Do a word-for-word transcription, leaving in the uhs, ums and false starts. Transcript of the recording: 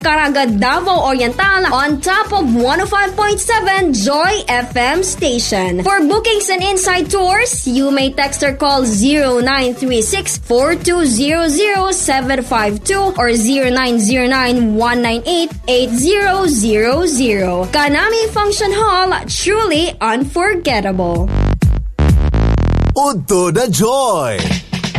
Caraga, Davao Oriental on top of one oh five point seven Joy F M station. For bookings and inside tours, you may text or call zero nine three six, four two zero zero, seven five two or zero nine zero nine, one nine eight, eight zero zero zero. Kanami Function Hall, truly unforgettable. Udto na Joy!